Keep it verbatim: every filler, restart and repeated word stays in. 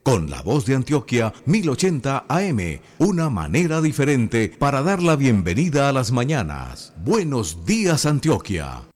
Con la voz de Antioquia, mil ochenta A M, una manera diferente para dar la bienvenida a las mañanas. Buenos días, Antioquia.